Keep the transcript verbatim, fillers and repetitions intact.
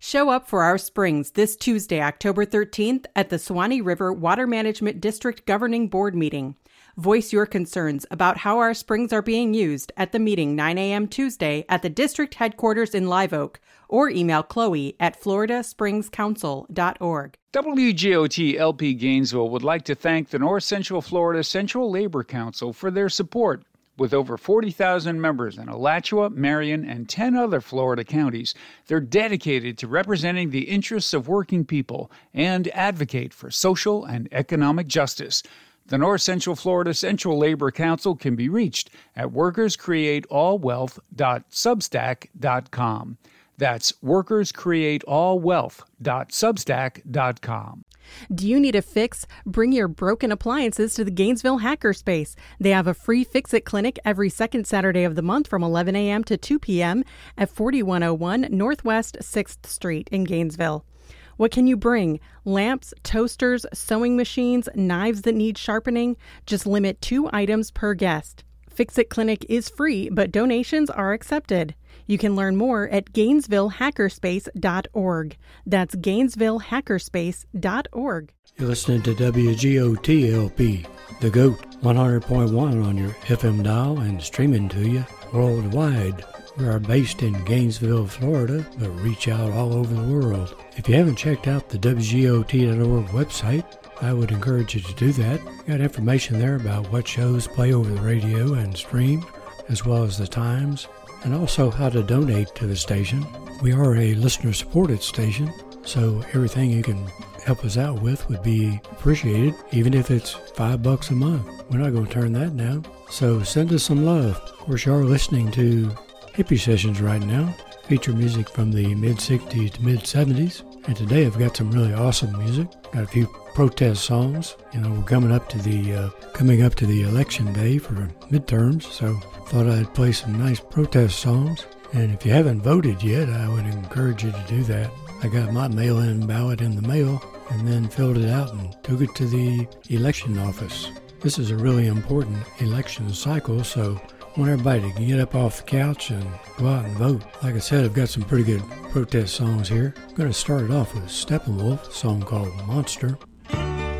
Show up for our springs this Tuesday, October thirteenth at the Suwannee River Water Management District Governing Board meeting. Voice your concerns about how our springs are being used at the meeting nine a.m. Tuesday at the district headquarters in Live Oak, or email Chloe at florida springs council dot org. W G O T L P Gainesville would like to thank the North Central Florida Central Labor Council for their support. With over forty thousand members in Alachua, Marion, and ten other Florida counties, they're dedicated to representing the interests of working people and advocate for social and economic justice. The North Central Florida Central Labor Council can be reached at workers create all wealth dot substack dot com. That's workers create all wealth dot substack dot com. Do you need a fix? Bring your broken appliances to the Gainesville Hackerspace. They have a free Fix-It clinic every second Saturday of the month from eleven a.m. to two p.m. at forty-one oh one Northwest sixth Street in Gainesville. What can you bring? Lamps, toasters, sewing machines, knives that need sharpening? Just limit two items per guest. Fix-It Clinic is free, but donations are accepted. You can learn more at gainesville hackerspace dot org. That's gainesville hackerspace dot org. You're listening to W G O T L P, The GOAT, one hundred point one on your F M dial and streaming to you worldwide. We are based in Gainesville, Florida, but reach out all over the world. If you haven't checked out the W G O T dot org website, I would encourage you to do that. Got information there about what shows play over the radio and stream, as well as the times, and also how to donate to the station. We are a listener-supported station, so everything you can help us out with would be appreciated, even if it's five bucks a month. We're not going to turn that down, so send us some love. Of course, you are listening to Hippie Sessions right now, feature music from the mid-sixties to mid-seventies, and today I've got some really awesome music. Got a few protest songs. You know, we're coming up to the uh, coming up to the election day for midterms, so thought I'd play some nice protest songs. And if you haven't voted yet, I would encourage you to do that. I got my mail-in ballot in the mail and then filled it out and took it to the election office. This is a really important election cycle, so I want everybody to get up off the couch and go out and vote. Like I said, I've got some pretty good protest songs here. I'm going to start it off with Steppenwolf, a song called Monster.